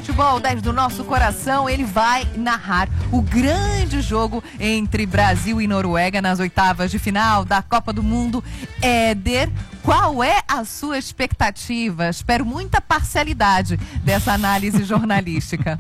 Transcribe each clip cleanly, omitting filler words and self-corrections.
Futebol 10 do nosso coração, ele vai narrar o grande jogo entre Brasil e Noruega nas oitavas de final da Copa do Mundo. Éder, qual é a sua expectativa? Espero muita parcialidade dessa análise jornalística.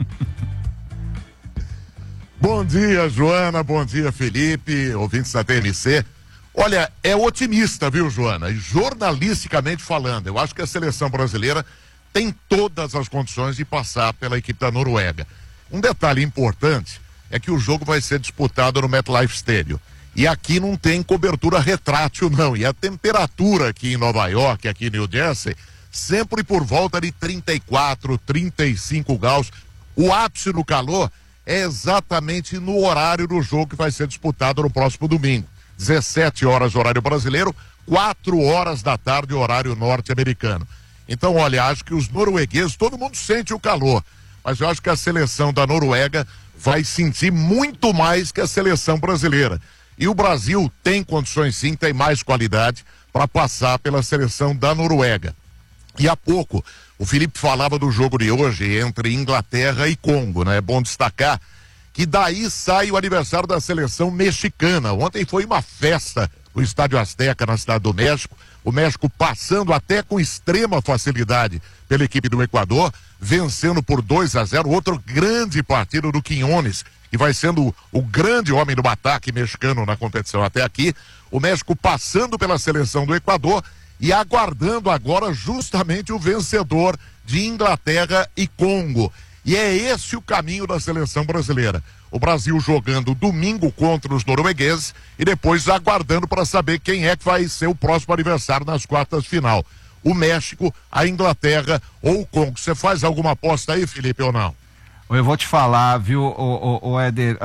Bom dia, Joana, bom dia, Felipe, ouvintes da TNC. Olha, é otimista, viu, Joana? E jornalisticamente falando, eu acho que a seleção brasileira tem todas as condições de passar pela equipe da Noruega. Um detalhe importante é que o jogo vai ser disputado no MetLife Stadium. E aqui não tem cobertura retrátil, não. E a temperatura aqui em Nova York, aqui em New Jersey, sempre por volta de 34, 35 graus. O ápice no calor é exatamente no horário do jogo que vai ser disputado no próximo domingo. 17 horas horário brasileiro, 4 horas da tarde horário norte-americano. Então, olha, acho que os noruegueses, todo mundo sente o calor, mas eu acho que a seleção da Noruega vai sentir muito mais que a seleção brasileira. E o Brasil tem condições sim, tem mais qualidade para passar pela seleção da Noruega. E há pouco, o Felipe falava do jogo de hoje entre Inglaterra e Congo, né? É bom destacar que daí sai o aniversário da seleção mexicana. Ontem foi uma festa no Estádio Azteca, na Cidade do México. O México passando até com extrema facilidade pela equipe do Equador, vencendo por 2-0. Outro grande partido do Quiñones, que vai sendo o grande homem do ataque mexicano na competição até aqui. O México passando pela seleção do Equador e aguardando agora justamente o vencedor de Inglaterra e Congo. E é esse o caminho da seleção brasileira. O Brasil jogando domingo contra os noruegueses e depois aguardando para saber quem é que vai ser o próximo adversário nas quartas de final. O México, a Inglaterra ou o Congo. Você faz alguma aposta aí, Felipe, ou não? Eu vou te falar, viu, o Éder,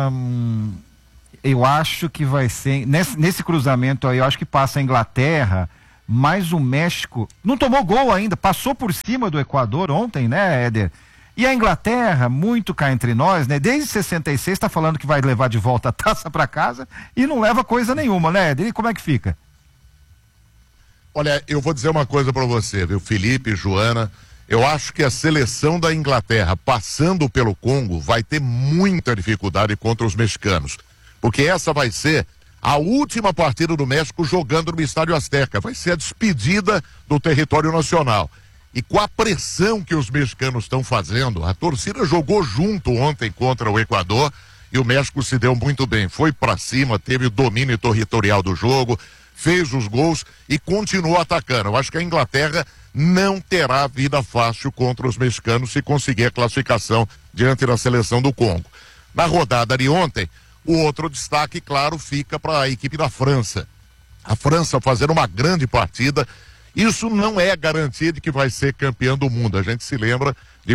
eu acho que vai ser, nesse cruzamento aí, eu acho que passa a Inglaterra, mas o México não tomou gol ainda, passou por cima do Equador ontem, né, Éder? E a Inglaterra, muito cá entre nós, né? Desde 66 está falando que vai levar de volta a taça para casa e não leva coisa nenhuma, né, Éder? E como é que fica? Olha, eu vou dizer uma coisa para você, viu, Felipe, Joana, eu acho que a seleção da Inglaterra, passando pelo Congo, vai ter muita dificuldade contra os mexicanos, porque essa vai ser a última partida do México jogando no Estádio Azteca, vai ser a despedida do território nacional. E com a pressão que os mexicanos estão fazendo, a torcida jogou junto ontem contra o Equador e o México se deu muito bem. Foi para cima, teve o domínio territorial do jogo, fez os gols e continuou atacando. Eu acho que a Inglaterra não terá vida fácil contra os mexicanos se conseguir a classificação diante da seleção do Congo. Na rodada de ontem, o outro destaque, claro, fica para a equipe da França. A França fazendo uma grande partida. Isso não é garantia de que vai ser campeão do mundo. A gente se lembra de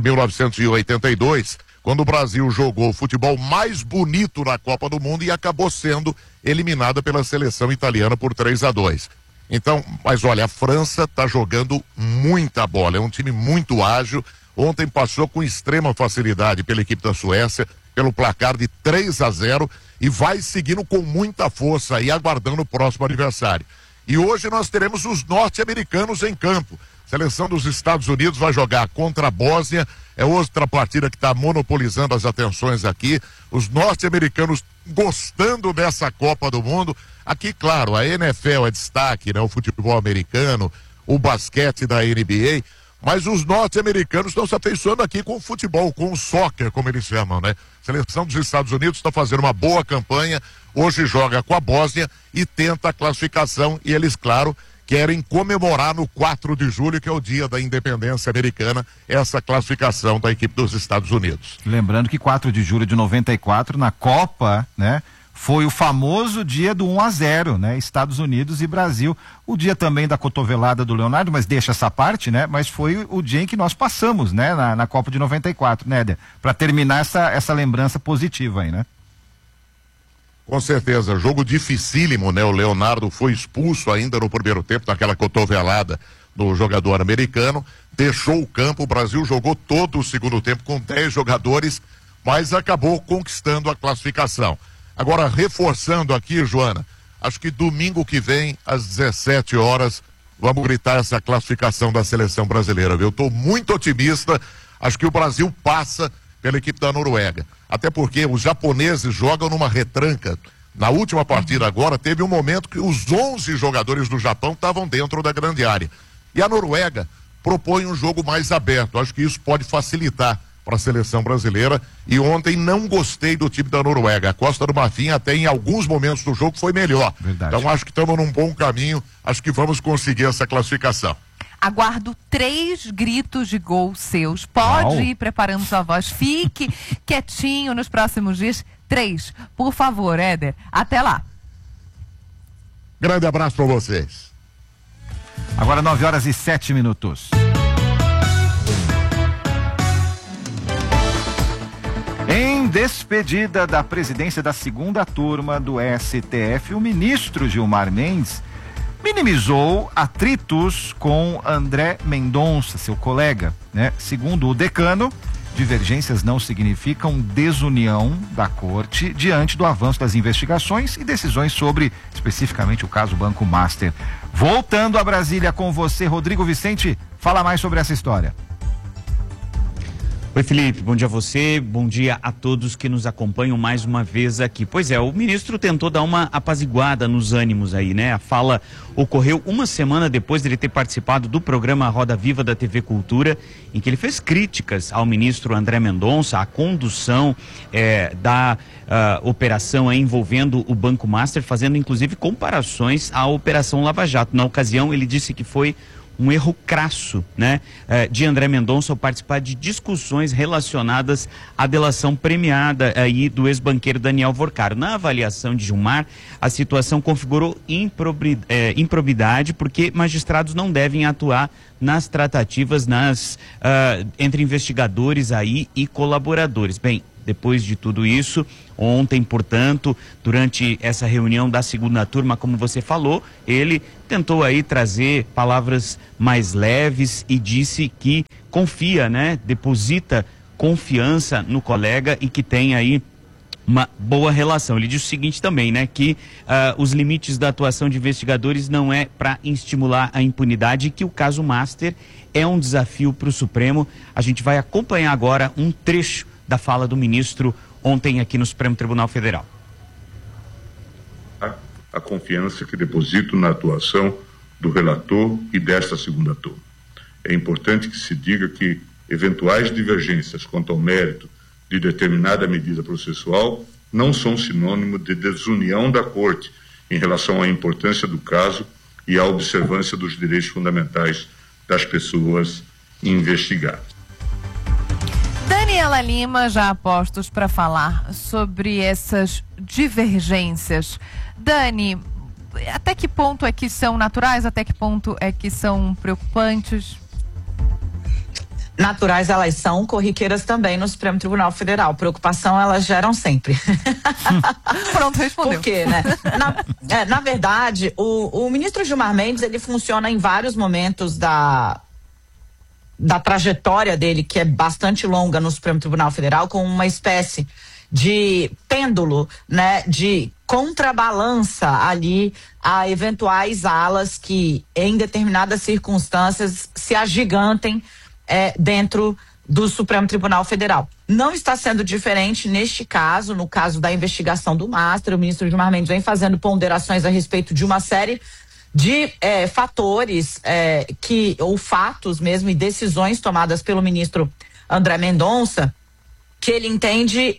1982, quando o Brasil jogou o futebol mais bonito na Copa do Mundo e acabou sendo eliminada pela seleção italiana por 3-2. Então, mas olha, a França está jogando muita bola, é um time muito ágil. Ontem passou com extrema facilidade pela equipe da Suécia, pelo placar de 3-0 e vai seguindo com muita força e aguardando o próximo adversário. E hoje nós teremos os norte-americanos em campo. A seleção dos Estados Unidos vai jogar contra a Bósnia, é outra partida que está monopolizando as atenções aqui. Os norte-americanos gostando dessa Copa do Mundo. Aqui, claro, a NFL é destaque, né? O futebol americano, o basquete da NBA, mas os norte-americanos estão se afeiçoando aqui com o futebol, com o soccer, como eles chamam, né? A seleção dos Estados Unidos está fazendo uma boa campanha, hoje joga com a Bósnia e tenta a classificação, e eles, claro, querem comemorar no 4 de julho, que é o dia da independência americana, essa classificação da equipe dos Estados Unidos. Lembrando que 4 de julho de 94, na Copa, né? Foi o famoso dia do 1-0, né? Estados Unidos e Brasil. O dia também da cotovelada do Leonardo, mas deixa essa parte, né? Mas foi o dia em que nós passamos, né? Na Copa de 94, né, Éder? Para terminar essa lembrança positiva aí, né? Com certeza, jogo dificílimo, né? O Leonardo foi expulso ainda no primeiro tempo, daquela cotovelada do jogador americano, deixou o campo, o Brasil jogou todo o segundo tempo com 10 jogadores, mas acabou conquistando a classificação. Agora, reforçando aqui, Joana, acho que domingo que vem, às 17 horas, vamos gritar essa classificação da seleção brasileira, viu? Eu estou muito otimista, acho que o Brasil passa pela equipe da Noruega. Até porque os japoneses jogam numa retranca. Na última partida agora, teve um momento que os 11 jogadores do Japão estavam dentro da grande área. E a Noruega propõe um jogo mais aberto. Acho que isso pode facilitar para a seleção brasileira. E ontem não gostei do time da Noruega. A Costa do Marfim até em alguns momentos do jogo foi melhor. Verdade. Então acho que estamos num bom caminho. Acho que vamos conseguir essa classificação. Aguardo 3 gritos de gol seus. Pode ir preparando sua voz. Fique quietinho nos próximos dias. 3, por favor, Éder. Até lá. Grande abraço para vocês. Agora 9h07. Em despedida da presidência da segunda turma do STF, o ministro Gilmar Mendes minimizou atritos com André Mendonça, seu colega, né? Segundo o decano, divergências não significam desunião da corte diante do avanço das investigações e decisões sobre, especificamente, o caso Banco Master. Voltando a Brasília com você, Rodrigo Vicente, fala mais sobre essa história. Oi, Felipe, bom dia a você, bom dia a todos que nos acompanham mais uma vez aqui. Pois é, o ministro tentou dar uma apaziguada nos ânimos aí, né? A fala ocorreu uma semana depois dele ter participado do programa Roda Viva da TV Cultura, em que ele fez críticas ao ministro André Mendonça, à condução da operação envolvendo o Banco Master, fazendo inclusive comparações à Operação Lava Jato. Na ocasião, ele disse que foi um erro crasso, né, de André Mendonça ao participar de discussões relacionadas à delação premiada aí do ex-banqueiro Daniel Vorcaro. Na avaliação de Gilmar, a situação configurou improbidade, porque magistrados não devem atuar nas tratativas entre investigadores aí e colaboradores. Bem, depois de tudo isso, ontem, portanto, durante essa reunião da segunda turma, como você falou, ele tentou aí trazer palavras mais leves e disse que confia, né? Deposita confiança no colega e que tem aí uma boa relação. Ele disse o seguinte também, né? Que os limites da atuação de investigadores não é para estimular a impunidade e que o caso Master é um desafio para o Supremo. A gente vai acompanhar agora um trecho da fala do ministro ontem aqui no Supremo Tribunal Federal. A confiança que deposito na atuação do relator e desta segunda turma. É importante que se diga que eventuais divergências quanto ao mérito de determinada medida processual não são sinônimo de desunião da Corte em relação à importância do caso e à observância dos direitos fundamentais das pessoas investigadas. Daniela Lima, já a postos para falar sobre essas divergências. Dani, até que ponto é que são naturais, até que ponto é que são preocupantes? Naturais elas são, corriqueiras também no Supremo Tribunal Federal. Preocupação elas geram sempre. Pronto, respondeu. Por quê, né? Na verdade, o ministro Gilmar Mendes, ele funciona em vários momentos da trajetória dele, que é bastante longa no Supremo Tribunal Federal, com uma espécie de pêndulo, né, de contrabalança ali a eventuais alas que, em determinadas circunstâncias, se agigantem dentro do Supremo Tribunal Federal. Não está sendo diferente neste caso, no caso da investigação do Master. O ministro Gilmar Mendes vem fazendo ponderações a respeito de uma série de fatores ou fatos mesmo e decisões tomadas pelo ministro André Mendonça, que ele entende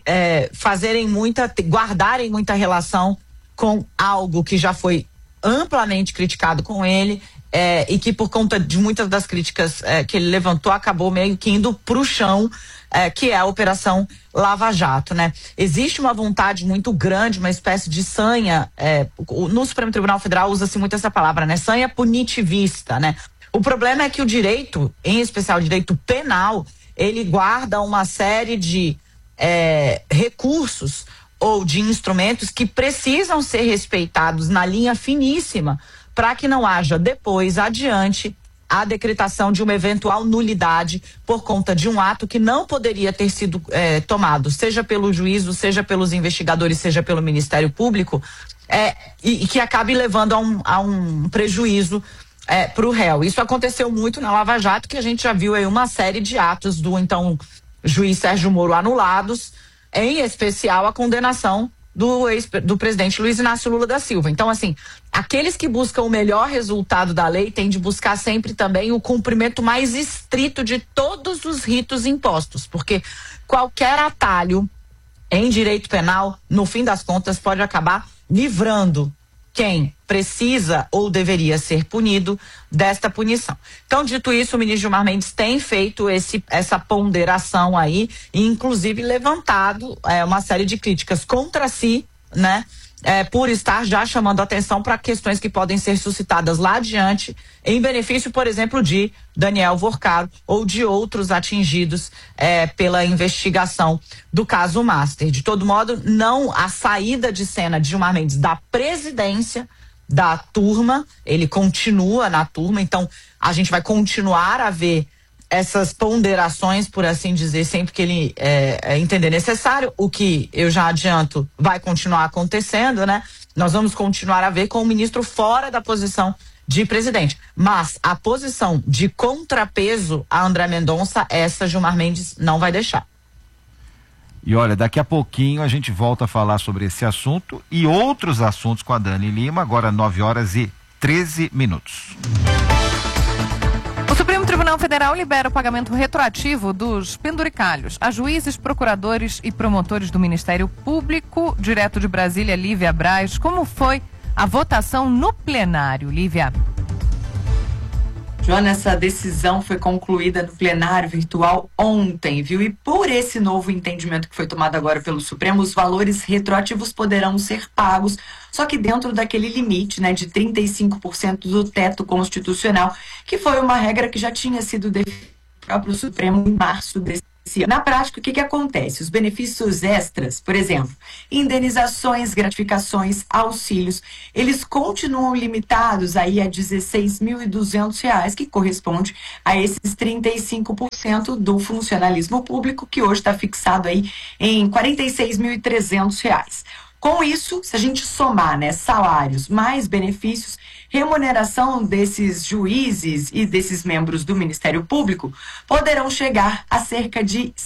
guardarem muita relação com algo que já foi amplamente criticado com ele e que, por conta de muitas das críticas que ele levantou, acabou meio que indo para o chão, que é a Operação Lava Jato, né? Existe uma vontade muito grande, uma espécie de sanha, no Supremo Tribunal Federal usa-se muito essa palavra, né? Sanha punitivista, né? O problema é que o direito, em especial o direito penal, ele guarda uma série de recursos ou de instrumentos que precisam ser respeitados na linha finíssima para que não haja depois, adiante, a decretação de uma eventual nulidade por conta de um ato que não poderia ter sido tomado, seja pelo juízo, seja pelos investigadores, seja pelo Ministério Público, e que acabe levando a um prejuízo para o réu. Isso aconteceu muito na Lava Jato, que a gente já viu aí uma série de atos do então juiz Sérgio Moro anulados, em especial a condenação do presidente Luiz Inácio Lula da Silva. Então, assim, aqueles que buscam o melhor resultado da lei têm de buscar sempre também o cumprimento mais estrito de todos os ritos impostos, porque qualquer atalho em direito penal, no fim das contas, pode acabar livrando quem precisa ou deveria ser punido desta punição. Então, dito isso, o ministro Gilmar Mendes tem feito essa ponderação aí e, inclusive, levantado uma série de críticas contra si, né? Por estar já chamando atenção para questões que podem ser suscitadas lá adiante, em benefício, por exemplo, de Daniel Vorcaro ou de outros atingidos pela investigação do caso Master. De todo modo, a saída de cena de Gilmar Mendes da presidência da turma, ele continua na turma, então a gente vai continuar a ver essas ponderações, por assim dizer, sempre que ele entender necessário, o que eu já adianto vai continuar acontecendo, né? Nós vamos continuar a ver com o ministro fora da posição de presidente. Mas a posição de contrapeso a André Mendonça, essa Gilmar Mendes não vai deixar. E olha, daqui a pouquinho a gente volta a falar sobre esse assunto e outros assuntos com a Dani Lima, agora 9h13. O Supremo Tribunal Federal libera o pagamento retroativo dos penduricalhos a juízes, procuradores e promotores do Ministério Público. Direto de Brasília, Lívia Braz. Como foi a votação no plenário, Lívia? Joana, essa decisão foi concluída no plenário virtual ontem, viu? E por esse novo entendimento que foi tomado agora pelo Supremo, os valores retroativos poderão ser pagos, só que dentro daquele limite, né, de 35% do teto constitucional, que foi uma regra que já tinha sido definida pelo Supremo em março desse ano. Na prática, o que acontece? Os benefícios extras, por exemplo, indenizações, gratificações, auxílios, eles continuam limitados aí a R$ 16.200, que corresponde a esses 35% do funcionalismo público, que hoje está fixado aí em R$ 46.300. Com isso, se a gente somar, né, salários mais benefícios, remuneração desses juízes e desses membros do Ministério Público poderão chegar a cerca de R$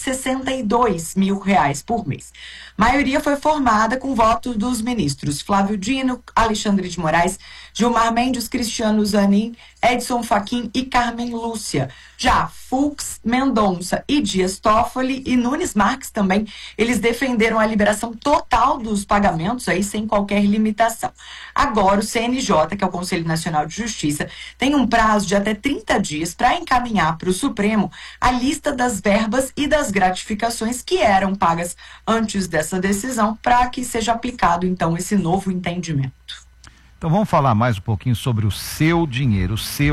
62 mil por mês. A maioria foi formada com voto dos ministros Flávio Dino, Alexandre de Moraes, Gilmar Mendes, Cristiano Zanin, Edson Fachin e Carmen Lúcia. Já Fux, Mendonça e Dias Toffoli e Nunes Marques também, eles defenderam a liberação total dos pagamentos aí sem qualquer limitação. Agora o CNJ, que é o Conselho Nacional de Justiça, tem um prazo de até 30 dias para encaminhar para o Supremo a lista das verbas e das gratificações que eram pagas antes dessa decisão, para que seja aplicado então esse novo entendimento. Então vamos falar mais um pouquinho sobre o seu dinheiro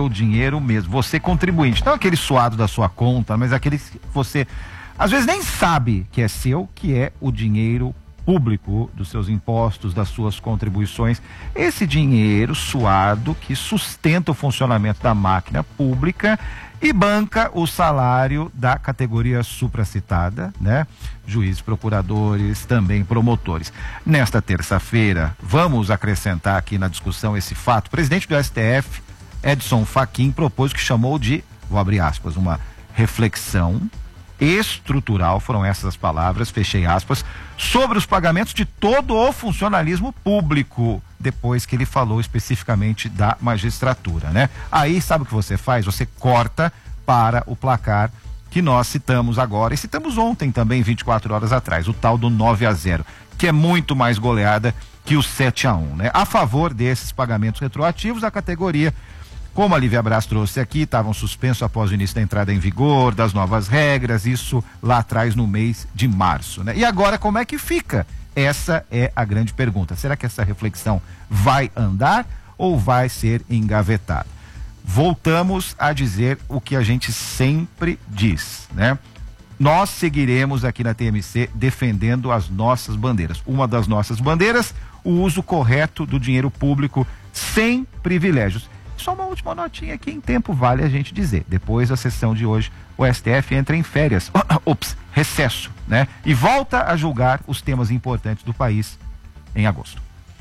mesmo, você contribuinte, não aquele suado da sua conta, mas aquele que você às vezes nem sabe que é seu, que é o dinheiro público, dos seus impostos, das suas contribuições, esse dinheiro suado que sustenta o funcionamento da máquina pública e banca o salário da categoria supracitada, né? Juízes, procuradores, também promotores. Nesta terça-feira, vamos acrescentar aqui na discussão esse fato. O presidente do STF, Edson Fachin, propôs o que chamou de, vou abrir aspas, uma reflexão estrutural, foram essas as palavras, fechei aspas, sobre os pagamentos de todo o funcionalismo público, depois que ele falou especificamente da magistratura, né? Aí sabe o que você faz? Você corta para o placar que nós citamos agora e citamos ontem também, 24 horas atrás, o tal do 9-0, que é muito mais goleada que o 7-1, né? A favor desses pagamentos retroativos, a categoria, como a Lívia Braz trouxe aqui, estavam suspensos após o início da entrada em vigor das novas regras, isso lá atrás no mês de março, né? E agora como é que fica? Essa é a grande pergunta. Será que essa reflexão vai andar ou vai ser engavetada? Voltamos a dizer o que a gente sempre diz, né? Nós seguiremos aqui na TMC defendendo as nossas bandeiras. Uma das nossas bandeiras, o uso correto do dinheiro público sem privilégios. Só uma última notinha aqui, em tempo vale a gente dizer. Depois da sessão de hoje, o STF entra em férias, recesso, né? E volta a julgar os temas importantes do país em agosto.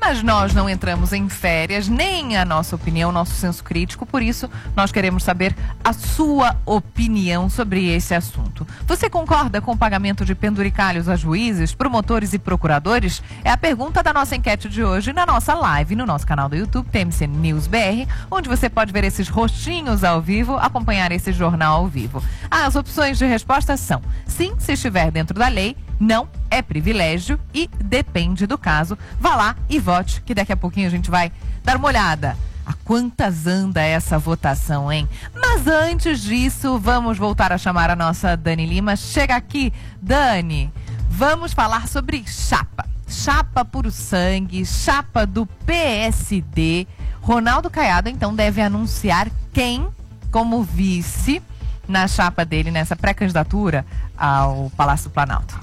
Mas nós não entramos em férias, nem a nossa opinião, nosso senso crítico, por isso nós queremos saber a sua opinião sobre esse assunto. Você concorda com o pagamento de penduricalhos a juízes, promotores e procuradores? É a pergunta da nossa enquete de hoje na nossa live, no nosso canal do YouTube, TMC News BR, onde você pode ver esses rostinhos ao vivo, acompanhar esse jornal ao vivo. As opções de resposta são: sim, se estiver dentro da lei; não, é privilégio; e depende do caso. Vá lá e vote, que daqui a pouquinho a gente vai dar uma olhada a quantas anda essa votação, hein? Mas antes disso, vamos voltar a chamar a nossa Dani Lima. Chega aqui, Dani. Vamos falar sobre chapa. Chapa puro sangue, chapa do PSD. Ronaldo Caiado, então, deve anunciar quem como vice na chapa dele, nessa pré-candidatura ao Palácio do Planalto.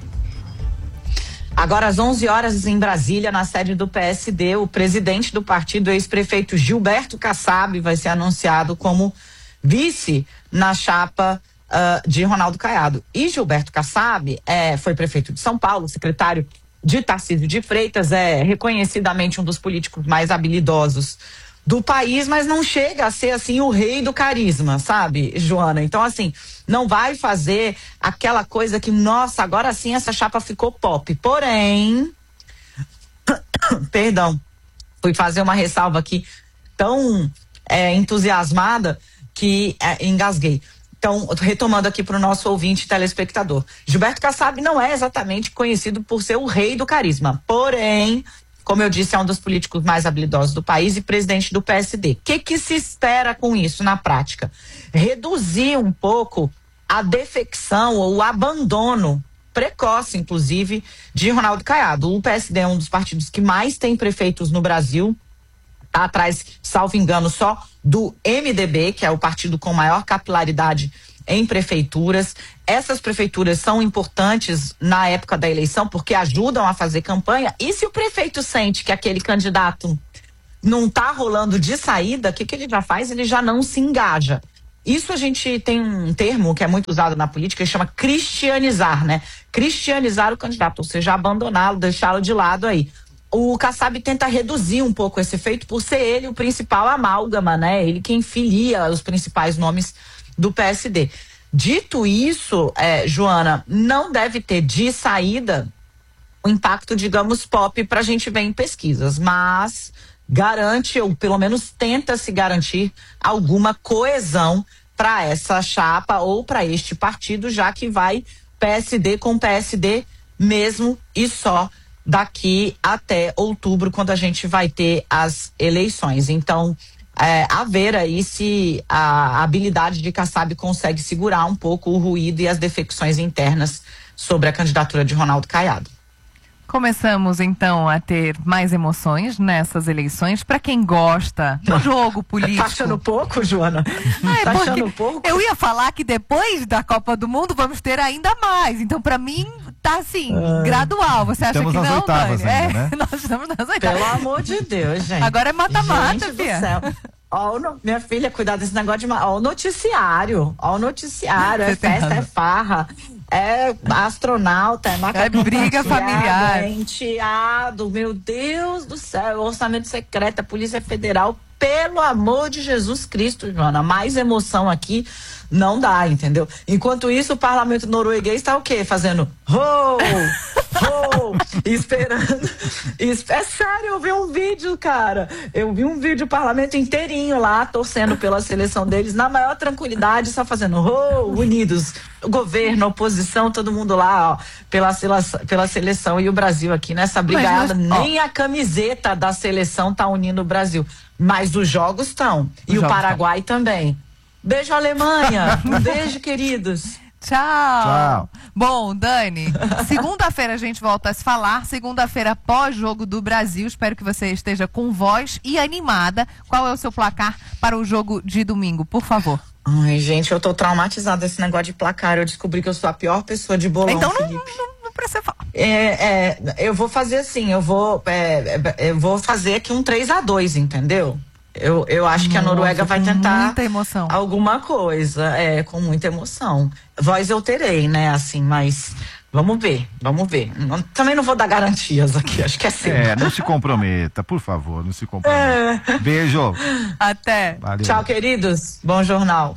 Agora, às 11 horas, em Brasília, na sede do PSD, o presidente do partido, ex-prefeito Gilberto Kassab, vai ser anunciado como vice na chapa de Ronaldo Caiado. E Gilberto Kassab foi prefeito de São Paulo, secretário de Tarcísio de Freitas, é reconhecidamente um dos políticos mais habilidosos do país, mas não chega a ser assim o rei do carisma, sabe, Joana? Então, assim, não vai fazer aquela coisa que, nossa, agora sim essa chapa ficou pop. Porém, perdão, fui fazer uma ressalva aqui tão entusiasmada que engasguei. Então, retomando aqui para o nosso ouvinte telespectador, Gilberto Kassab não é exatamente conhecido por ser o rei do carisma, porém, como eu disse, é um dos políticos mais habilidosos do país e presidente do PSD. O que se espera com isso na prática? Reduzir um pouco a defecção ou o abandono precoce, inclusive, de Ronaldo Caiado. O PSD é um dos partidos que mais tem prefeitos no Brasil, está atrás, salvo engano, só do MDB, que é o partido com maior capilaridade em prefeituras. Essas prefeituras são importantes na época da eleição porque ajudam a fazer campanha. E se o prefeito sente que aquele candidato não está rolando de saída, o que ele já faz? Ele já não se engaja. Isso a gente tem um termo que é muito usado na política, que chama cristianizar, né? Cristianizar o candidato, ou seja, abandoná-lo, deixá-lo de lado aí. O Kassab tenta reduzir um pouco esse efeito por ser ele o principal amálgama, né? Ele quem filia os principais nomes do PSD. Dito isso, Joana, não deve ter de saída o impacto, digamos, pop para a gente ver em pesquisas, mas garante, ou pelo menos tenta se garantir, alguma coesão para essa chapa ou para este partido, já que vai PSD com PSD mesmo e só daqui até outubro, quando a gente vai ter as eleições. Então, a ver aí se a habilidade de Kassab consegue segurar um pouco o ruído e as defecções internas sobre a candidatura de Ronaldo Caiado. Começamos então a ter mais emoções nessas eleições. Para quem gosta do jogo político. Tá achando pouco, Joana? Tá achando pouco? Eu ia falar que depois da Copa do Mundo vamos ter ainda mais. Então, para mim, tá assim, gradual. Você acha que não, Dani? Oitavas ainda, né? Nós estamos nas oitavas. Pelo amor de Deus, gente. Agora é mata-mata, filha. Minha filha, cuidado desse negócio de... Ó o noticiário. É festa, é farra. É astronauta, é macaco. É briga familiar. É enteado, meu Deus do céu. Orçamento secreto, a Polícia Federal. Pelo amor de Jesus Cristo, Joana. Mais emoção aqui não dá, entendeu? Enquanto isso, o parlamento norueguês está o quê? Fazendo esperando. É sério, eu vi um vídeo, cara. Eu vi um vídeo do parlamento inteirinho lá, torcendo pela seleção deles, na maior tranquilidade, só fazendo unidos. O governo, a oposição, todo mundo lá, ó, pela seleção. E o Brasil aqui nessa brigada, nem a camiseta da seleção tá unindo o Brasil. Mas os jogos estão. E o Paraguai também. Beijo, Alemanha. Um beijo, queridos. Tchau. Bom, Dani, segunda-feira a gente volta a se falar. Segunda-feira pós-jogo do Brasil. Espero que você esteja com voz e animada. Qual é o seu placar para o jogo de domingo, por favor? Ai, gente, eu tô traumatizada desse negócio de placar. Eu descobri que eu sou a pior pessoa de bolão, então Felipe. Não precisa falar. Eu vou fazer assim, eu vou fazer aqui um 3-2, entendeu? Eu acho que a Noruega vai tentar muita emoção. Alguma coisa, com muita emoção. Voz eu terei, né, assim, mas Vamos ver. Também não vou dar garantias aqui, acho que é cedo. Não se comprometa, por favor, não se comprometa. Beijo. Até. Valeu. Tchau, queridos. Bom jornal.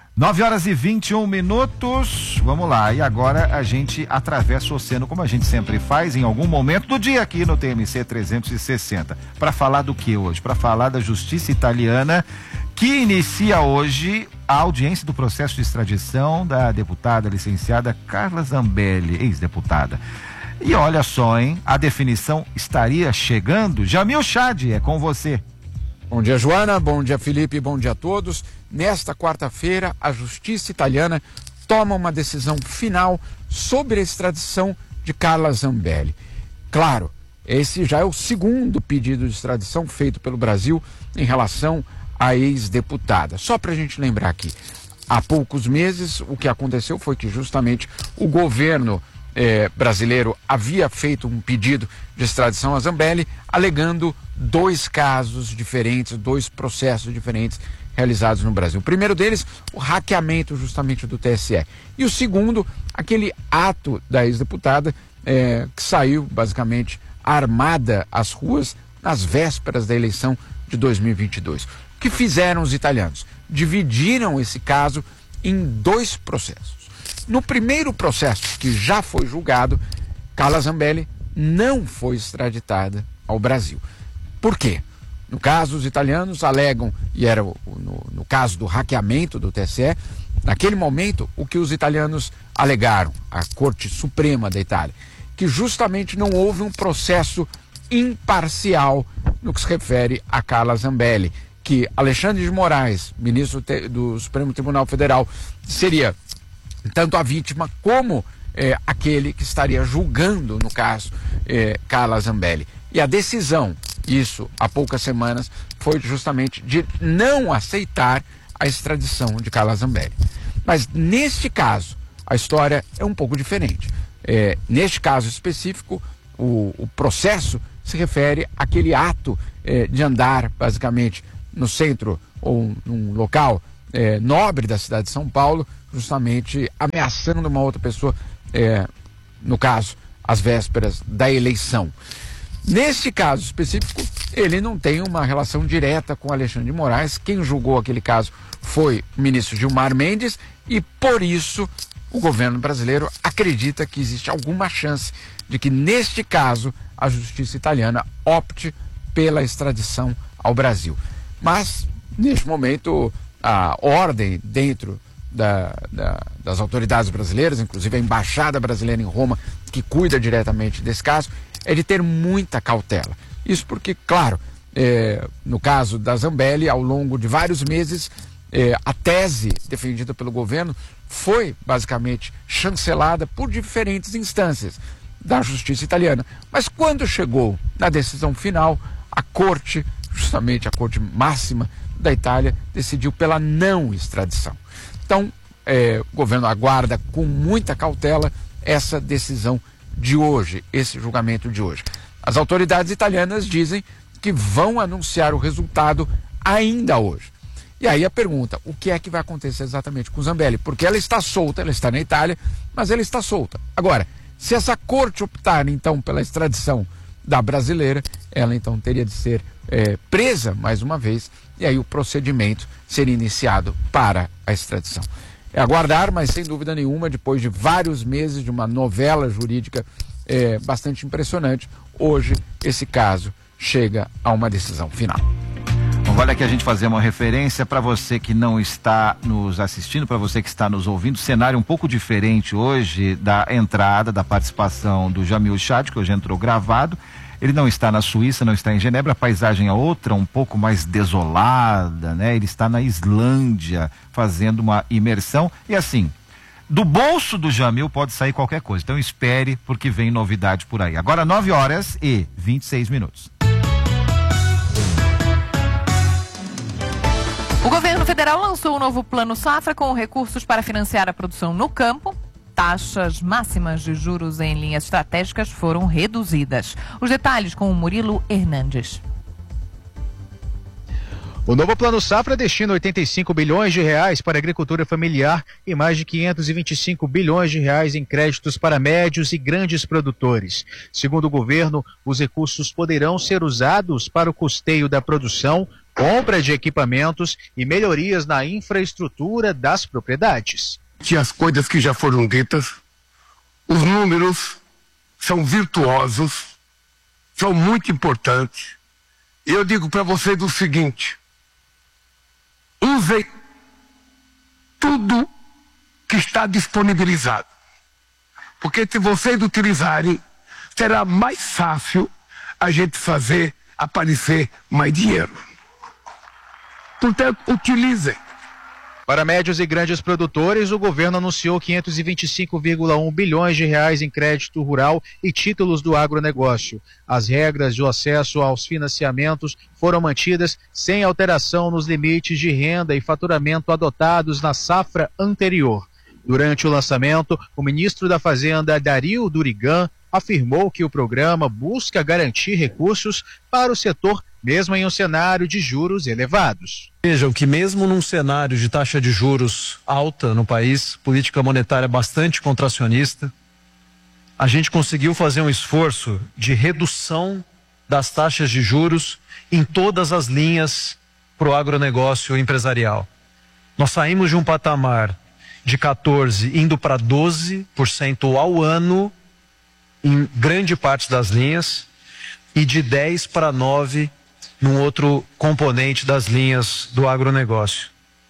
9h21. Vamos lá. E agora a gente atravessa o oceano, como a gente sempre faz, em algum momento do dia aqui no TMC 360. Para falar do que hoje? Para falar da justiça italiana, que inicia hoje a audiência do processo de extradição da deputada licenciada Carla Zambelli, ex-deputada. E olha só, hein? A definição estaria chegando. Jamil Chad, é com você. Bom dia, Joana. Bom dia, Felipe. Bom dia a todos. Nesta quarta-feira, a justiça italiana toma uma decisão final sobre a extradição de Carla Zambelli. Claro, esse já é o segundo pedido de extradição feito pelo Brasil em relação à ex-deputada. Só para a gente lembrar aqui, há poucos meses o que aconteceu foi que justamente o governo brasileiro havia feito um pedido de extradição a Zambelli, alegando 2 casos diferentes, 2 processos diferentes realizados no Brasil. O primeiro deles, o hackeamento justamente do TSE. E o segundo, aquele ato da ex-deputada que saiu basicamente armada às ruas nas vésperas da eleição de 2022. O que fizeram os italianos? Dividiram esse caso em 2 processos. No primeiro processo, que já foi julgado, Carla Zambelli não foi extraditada ao Brasil. Por quê? No caso, os italianos alegam, e era no caso do hackeamento do TSE, naquele momento, o que os italianos alegaram, a Corte Suprema da Itália, que justamente não houve um processo imparcial no que se refere a Carla Zambelli, que Alexandre de Moraes, ministro do Supremo Tribunal Federal, seria tanto a vítima como aquele que estaria julgando, no caso, Carla Zambelli. E a decisão, isso há poucas semanas, foi justamente de não aceitar a extradição de Carla Zambelli. Mas neste caso, a história é um pouco diferente. Neste caso específico, o processo se refere àquele ato de andar, basicamente, no centro ou num local nobre da cidade de São Paulo, justamente ameaçando uma outra pessoa, no caso, às vésperas da eleição. Neste caso específico, ele não tem uma relação direta com Alexandre de Moraes. Quem julgou aquele caso foi o ministro Gilmar Mendes e, por isso, o governo brasileiro acredita que existe alguma chance de que, neste caso, a justiça italiana opte pela extradição ao Brasil. Mas, neste momento, a ordem dentro das autoridades brasileiras, inclusive a embaixada brasileira em Roma, que cuida diretamente desse caso, é de ter muita cautela. Isso porque, claro, no caso da Zambelli, ao longo de vários meses, a tese defendida pelo governo foi basicamente chancelada por diferentes instâncias da justiça italiana. Mas quando chegou na decisão final, a corte, justamente a corte máxima da Itália, decidiu pela não extradição. Então, o governo aguarda com muita cautela essa decisão de hoje, esse julgamento de hoje. As autoridades italianas dizem que vão anunciar o resultado ainda hoje. E aí a pergunta, o que é que vai acontecer exatamente com Zambelli? Porque ela está solta, ela está na Itália, mas ela está solta. Agora, se essa corte optar então pela extradição da brasileira, ela então teria de ser presa mais uma vez, e aí o procedimento seria iniciado para a extradição. É aguardar, mas sem dúvida nenhuma, depois de vários meses de uma novela jurídica bastante impressionante, hoje esse caso chega a uma decisão final. Bom, vale aqui a gente fazer uma referência para você que não está nos assistindo, para você que está nos ouvindo, cenário um pouco diferente hoje da entrada, da participação do Jamil Chad, que hoje entrou gravado. Ele não está na Suíça, não está em Genebra, a paisagem é outra, um pouco mais desolada, né? Ele está na Islândia fazendo uma imersão e assim, do bolso do Jamil pode sair qualquer coisa, então espere porque vem novidade por aí. Agora 9h26. O governo federal lançou um novo plano Safra com recursos para financiar a produção no campo. Taxas máximas de juros em linhas estratégicas foram reduzidas. Os detalhes com o Murilo Hernandes. O novo Plano Safra destina 85 bilhões de reais para a agricultura familiar e mais de 525 bilhões de reais em créditos para médios e grandes produtores. Segundo o governo, os recursos poderão ser usados para o custeio da produção, compra de equipamentos e melhorias na infraestrutura das propriedades. As coisas que já foram ditas, os números são virtuosos, são muito importantes. Eu digo para vocês o seguinte: usem tudo que está disponibilizado, porque se vocês utilizarem, será mais fácil a gente fazer aparecer mais dinheiro. Portanto, utilizem. Para médios e grandes produtores, o governo anunciou 525,1 bilhões de reais em crédito rural e títulos do agronegócio. As regras de acesso aos financiamentos foram mantidas sem alteração nos limites de renda e faturamento adotados na safra anterior. Durante o lançamento, o ministro da Fazenda, Dario Durigan, afirmou que o programa busca garantir recursos para o setor, mesmo em um cenário de juros elevados. Vejam que mesmo num cenário de taxa de juros alta no país, política monetária bastante contracionista, a gente conseguiu fazer um esforço de redução das taxas de juros em todas as linhas para o agronegócio empresarial. Nós saímos de um patamar de 14% indo para 12% ao ano em grande parte das linhas e de 10% para 9% num outro componente das linhas do agronegócio.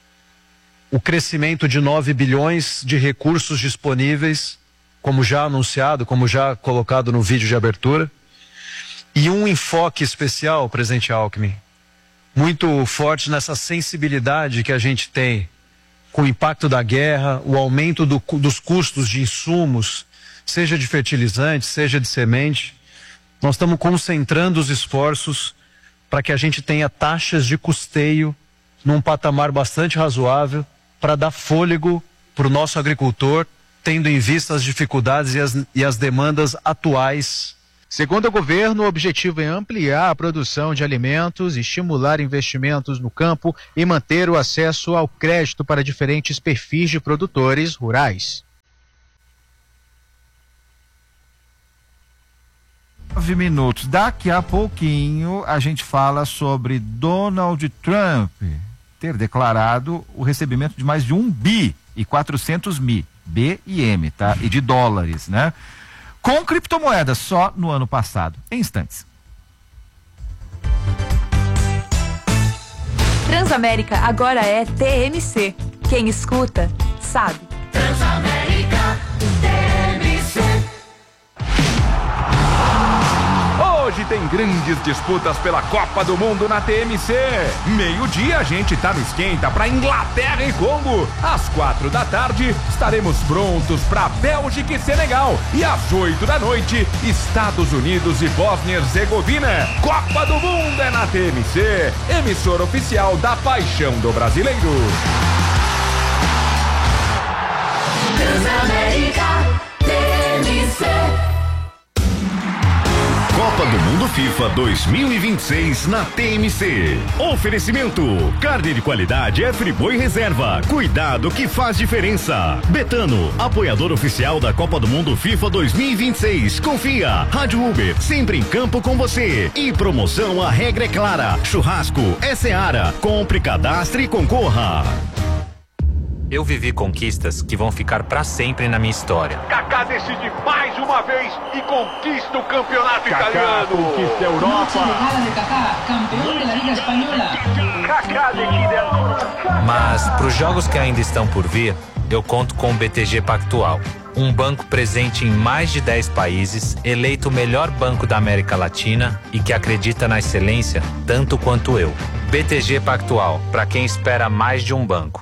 O crescimento de 9 bilhões de recursos disponíveis, como já anunciado, como já colocado no vídeo de abertura, e um enfoque especial, presidente Alckmin, muito forte nessa sensibilidade que a gente tem com o impacto da guerra, o aumento dos custos de insumos, seja de fertilizante, seja de semente. Nós estamos concentrando os esforços para que a gente tenha taxas de custeio num patamar bastante razoável para dar fôlego para o nosso agricultor, tendo em vista as dificuldades e as demandas atuais. Segundo o governo, o objetivo é ampliar a produção de alimentos, estimular investimentos no campo e manter o acesso ao crédito para diferentes perfis de produtores rurais. 9 minutos. Daqui a pouquinho a gente fala sobre Donald Trump ter declarado o recebimento de mais de 1 bi e 400 mil, B e M, tá? E de dólares, né? Com criptomoedas só no ano passado. Em instantes. Transamérica agora é TMC. Quem escuta, sabe. Transamérica, TMC. Hoje tem grandes disputas pela Copa do Mundo na TMC. Meio-dia a gente tá no esquenta pra Inglaterra e Congo. Às 4 da tarde estaremos prontos pra Bélgica e Senegal. E às 8 da noite, Estados Unidos e Bósnia e Herzegovina. Copa do Mundo é na TMC, emissora oficial da paixão do brasileiro. Transamérica, TMC. Copa do Mundo FIFA 2026 na TMC. Oferecimento: carne de qualidade é Friboi Reserva. Cuidado que faz diferença. Betano, apoiador oficial da Copa do Mundo FIFA 2026. Confia. Rádio Uber, sempre em campo com você. E promoção, a regra é clara. Churrasco é Seara. Compre, cadastre e concorra. Eu vivi conquistas que vão ficar pra sempre na minha história. Kaká decide mais uma vez e conquista o campeonato italiano. Conquista a Europa. Mas pros jogos que ainda estão por vir, eu conto com o BTG Pactual. Um banco presente em mais de 10 países, eleito o melhor banco da América Latina e que acredita na excelência tanto quanto eu. BTG Pactual, pra quem espera mais de um banco.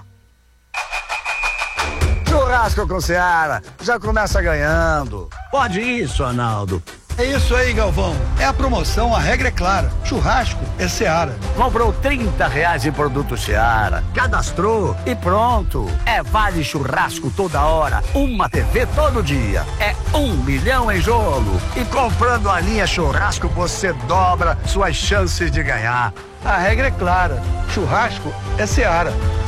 Churrasco com Seara, já começa ganhando. Pode isso, Arnaldo. É isso aí, Galvão. É a promoção, a regra é clara. Churrasco é Seara. Comprou R$30 em produto Seara, cadastrou e pronto. É vale churrasco toda hora, uma TV todo dia. É 1 milhão em jogo. E comprando a linha churrasco, você dobra suas chances de ganhar. A regra é clara. Churrasco é Seara.